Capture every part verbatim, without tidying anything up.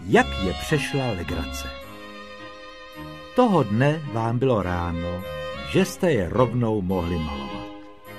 jak je přešla legrace. Toho dne vám bylo ráno, že jste je rovnou mohli malovat.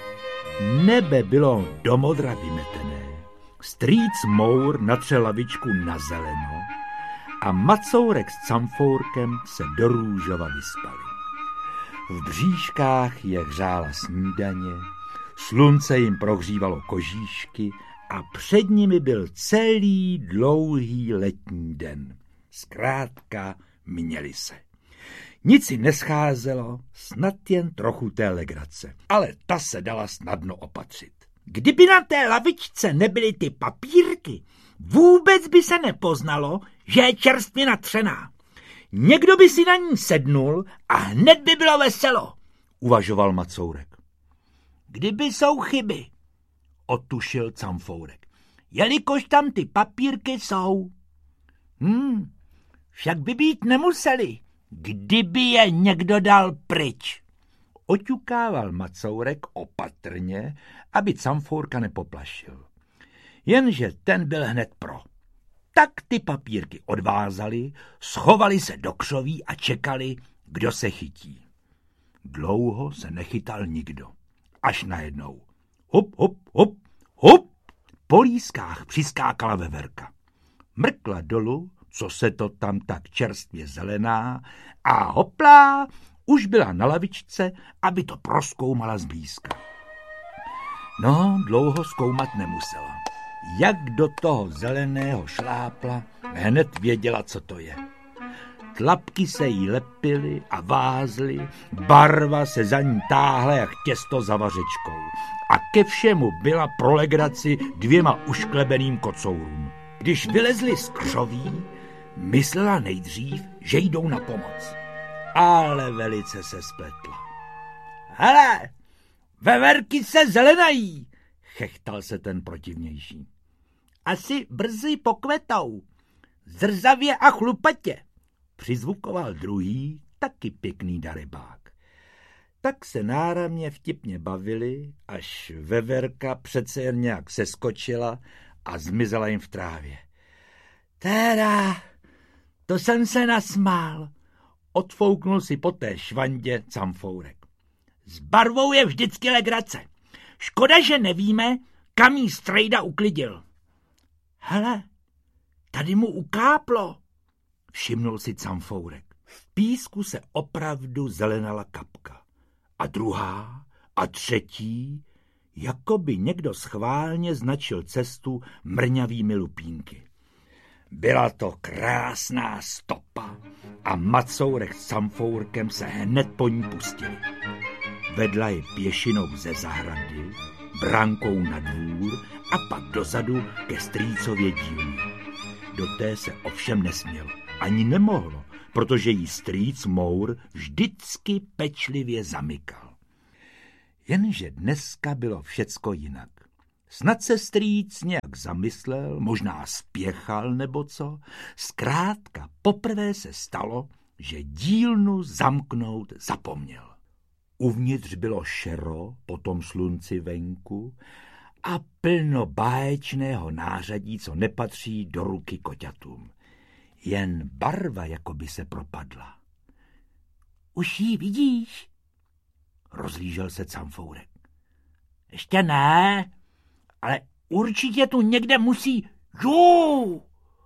Nebe bylo domodra vymetené, strýc Mour natřel lavičku na zeleno a Macourek s Camfourkem se do růžova vyspali. V bříškách je hřála snídaně, slunce jim prohřívalo kožíšky a před nimi byl celý dlouhý letní den. Zkrátka měli se. Nic si nescházelo, snad jen trochu té legrace, ale ta se dala snadno opatřit. Kdyby na té lavičce nebyly ty papírky, vůbec by se nepoznalo, že je čerstvě natřená. Někdo by si na ní sednul a hned by bylo veselo, uvažoval Macourek. Kdyby jsou chyby, otušil Camfourek, jelikož tam ty papírky jsou. Hm, však by být nemuseli, kdyby je někdo dal pryč. Oťukával Macourek opatrně, aby Camfourka nepoplašil. Jenže ten byl hned pro. Tak ty papírky odvázali, schovali se do křoví a čekali, kdo se chytí. Dlouho se nechytal nikdo. Až najednou. Hop, hop, hop, hop. Po lískách přiskákala veverka. Mrkla dolů, co se to tam tak čerstvě zelená, a hoplá, už byla na lavičce, aby to prozkoumala zblízka. No, dlouho zkoumat nemusela. Jak do toho zeleného šlápla, hned věděla, co to je. Tlapky se jí lepily a vázly, barva se za ní táhla jak těsto za vařečkou. A ke všemu byla pro legraci dvěma ušklebeným kocourům. Když vylezli z křoví, myslela nejdřív, že jdou na pomoc. Ale velice se spletla. Hele, veverky se zelenají, chechtal se ten protivnější. Asi brzy pokvetou, zrzavě a chlupatě, přizvukoval druhý, taky pěkný darebák. Tak se náramně vtipně bavili, až veverka přece jen nějak seskočila a zmizela jim v trávě. Teda, to jsem se nasmál, odfouknul si po té švandě Camfourek. S barvou je vždycky legrace. Škoda, že nevíme, kam jí strejda uklidil. Hele, tady mu ukáplo, všimnul si Camfourek. V písku se opravdu zelenala kapka. A druhá, a třetí, jako by někdo schválně značil cestu mrňavými lupínky. Byla to krásná stopa a Macourek s Camfourkem se hned po ní pustili. Vedla je pěšinou ze zahrady, brankou na dvůr a pak dozadu ke strýcově dílně. Do té se ovšem nesmělo, ani nemohlo, protože jí strýc Mour vždycky pečlivě zamykal. Jenže dneska bylo všecko jinak. Snad se strýc nějak zamyslel, možná spěchal nebo co. Zkrátka poprvé se stalo, že dílnu zamknout zapomněl. Uvnitř bylo šero po tom slunci venku a plno báječného nářadí, co nepatří do ruky koťatům. Jen barva jako by se propadla. Už ji vidíš? Rozlížel se Camfourek. Ještě ne, ale určitě tu někde musí... Jú!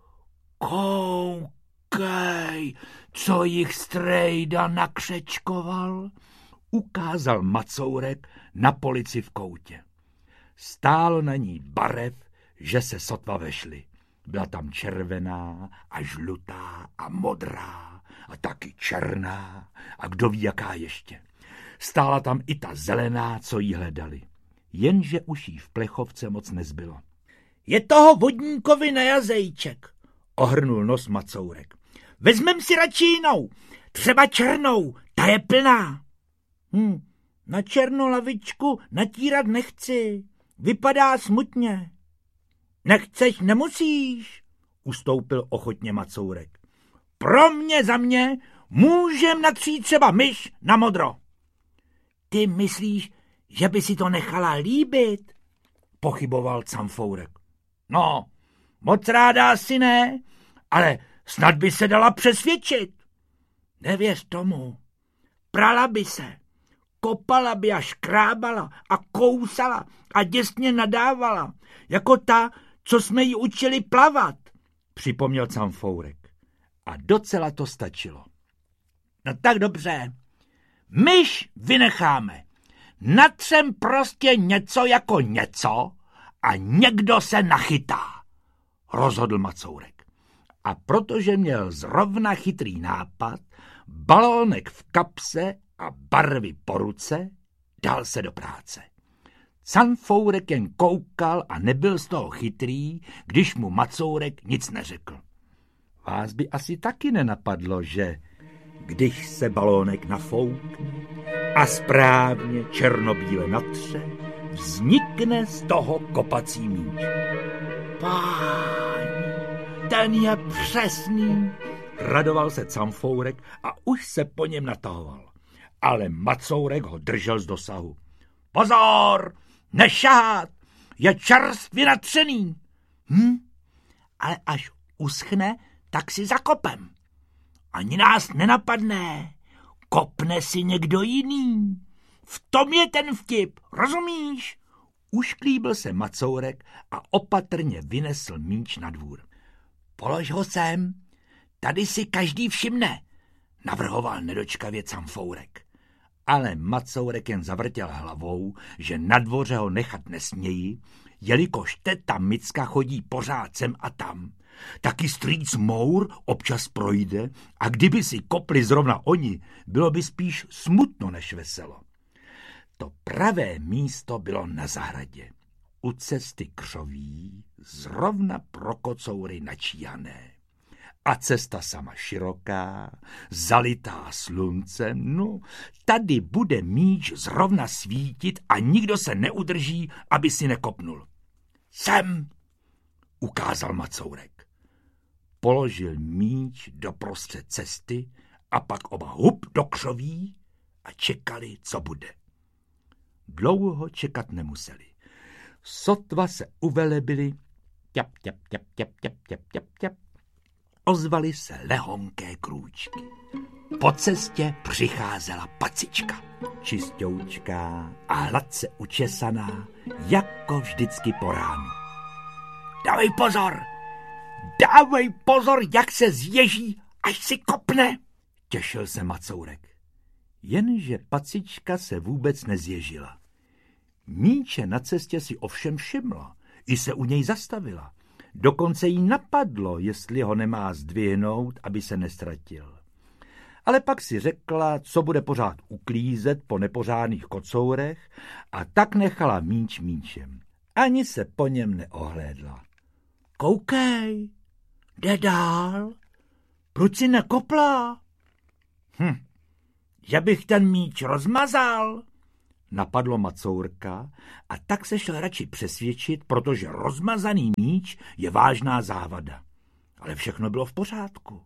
Koukej, co jich strejda nakřečkoval, ukázal Macourek na polici v koutě. Stálo na ní barev, že se sotva vešly. Byla tam červená a žlutá a modrá a taky černá a kdo ví jaká ještě. Stála tam i ta zelená, co jí hledali. Jenže už jí v plechovce moc nezbylo. Je toho vodníkovi na jazejček, ohrnul nos Macourek. Vezmem si radši jinou, třeba černou, ta je plná. Hm, na černou lavičku natírat nechci, vypadá smutně. Nechceš, nemusíš, ustoupil ochotně Macourek. Pro mě za mě můžem natřít třeba myš na modro. Ty myslíš, že by si to nechala líbit? Pochyboval Camfourek. No, moc ráda asi ne, ale Snad by se dala přesvědčit. Nevěř tomu. Prala by se, kopala by a škrábala a kousala a děsně nadávala, jako ta, co jsme ji učili plavat, připomněl Canfourek. A docela to stačilo. No tak dobře, myš vynecháme. Natřem prostě něco jako něco a někdo se nachytá, rozhodl Macourek. A protože měl zrovna chytrý nápad, balónek v kapse a barvy po ruce, dal se do práce. Canfourek jen koukal a nebyl z toho chytrý, když mu Macourek nic neřekl. Vás by asi taky nenapadlo, že když se balónek nafoukne a správně černobíle natře, vznikne z toho kopací míč. Páni, ten je přesný, radoval se Canfourek a už se po něm natahoval. Ale Macourek ho držel z dosahu. Pozor, nešahat, je čerstvě natřený. Hm? Ale až uschne, tak si zakopem. Ani nás nenapadne, kopne si někdo jiný. V tom je ten vtip, rozumíš? Ušklíbil se Macourek a opatrně vynesl míč na dvůr. Polož ho sem, tady si každý všimne, navrhoval nedočkavě Canfourek. Ale Macourek jen zavrtěl hlavou, že na dvoře ho nechat nesmějí, jelikož teta Micka chodí pořád sem a tam. Taky strýc Mour občas projde a kdyby si kopli zrovna oni, bylo by spíš smutno než veselo. To pravé místo bylo na zahradě, u cesty křoví, zrovna pro kocoury načíhané. A cesta sama široká, zalitá sluncem, no, tady bude míč zrovna svítit a nikdo se neudrží, aby si nekopnul. Sem, ukázal Macourek. Položil míč doprostřed cesty a pak oba hup do křoví a čekali, co bude. Dlouho čekat nemuseli. Sotva se uvelebili, těp, těp, těp, těp, těp, těp, těp, těp, ozvaly se lehonké krůčky. Po cestě přicházela Pacička, čistoučká a hladce učesaná, jako vždycky po ránu. Dávej pozor, dávej pozor, jak se zježí, až si kopne, těšil se Macourek. Jenže Pacička se vůbec nezježila. Míče na cestě si ovšem všimla, i se u něj zastavila. Dokonce jí napadlo, jestli ho nemá zdvihnout, aby se nestratil. Ale pak si řekla, co bude pořád uklízet po nepořádných kocourech a tak nechala míč míčem. Ani se po něm neohlédla. Koukej, jde dál, proč si nekopla? Hm, že bych ten míč rozmazal, napadlo Macourka a tak se šel radši přesvědčit, protože rozmazaný míč je vážná závada. Ale všechno bylo v pořádku.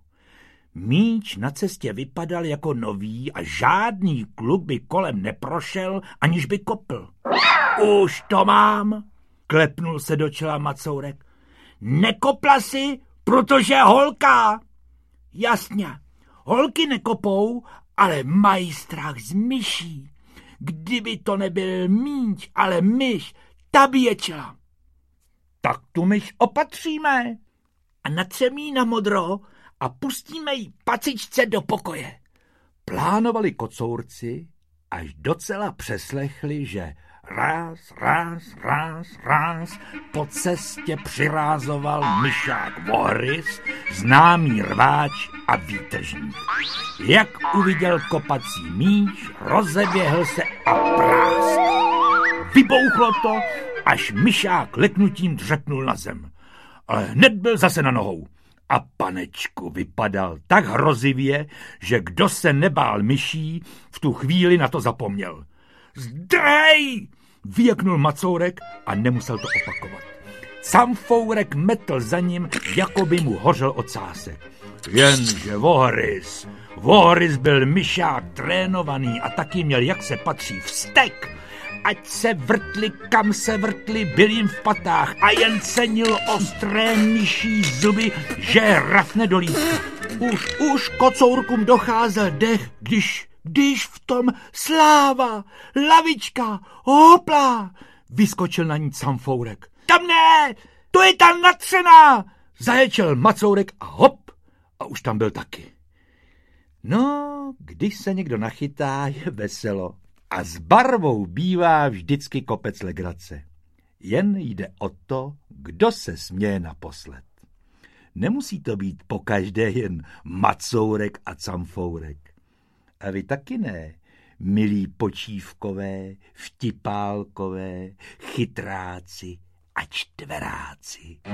Míč na cestě vypadal jako nový a žádný kluk by kolem neprošel, aniž by kopl. Už to mám, klepnul se do čela Macourek. Nekopla si, protože holka. Jasně, holky nekopou, ale mají strach z myší. Kdyby to nebyl míč, ale myš, ta by ječela. Tak tu myš opatříme a natřeme jí na modro a pustíme jí Pacičce do pokoje. Plánovali kocourci, až docela přeslechli, že ráz, ráz, ráz, ráz po cestě přirázoval myšák Vohrys, známý rváč a výtržník. Jak uviděl kopací míč, rozeběhl se a prásk. Vybouchlo to, až myšák leknutím dřepnul na zem. Ale hned byl zase na nohou. A panečku vypadal tak hrozivě, že kdo se nebál myší, v tu chvíli na to zapomněl. Zdrhej! Vyjeknul Macourek a nemusel to opakovat. Canfourek metl za ním, jako by mu hořel ocásek. Jenže Vohrys, Vohrys byl myšák trénovaný a taky měl, jak se patří, vztek. ať se vrtli, kam se vrtli, byl jim v patách a jen cenil ostré myší zuby, že rafne do lítka. Už, už kocourkům docházel dech, když, když v tom sláva, lavička, hopla, vyskočil na ní Camfourek. Tam ne, to je ta natřená, zaječel Macourek a hop, a už tam byl taky. No, když se někdo nachytá, je veselo. A s barvou bývá vždycky kopec legrace. Jen jde o to, kdo se směje naposled. Nemusí to být pokaždé jen Macourek a Camfourek. A vy taky ne, milí počívkové, vtipálkové, chytráci a čtveráci.